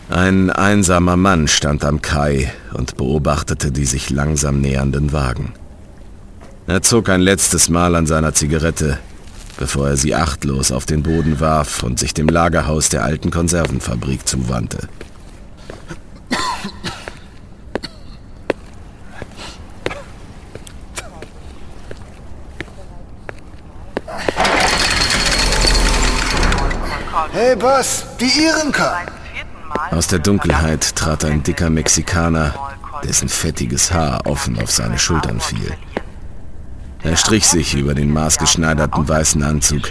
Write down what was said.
Ein einsamer Mann stand am Kai und beobachtete die sich langsam nähernden Wagen. Er zog ein letztes Mal an seiner Zigarette, bevor er sie achtlos auf den Boden warf und sich dem Lagerhaus der alten Konservenfabrik zuwandte. Hey Boss, die Irenka! Aus der Dunkelheit trat ein dicker Mexikaner, dessen fettiges Haar offen auf seine Schultern fiel. Er strich sich über den maßgeschneiderten weißen Anzug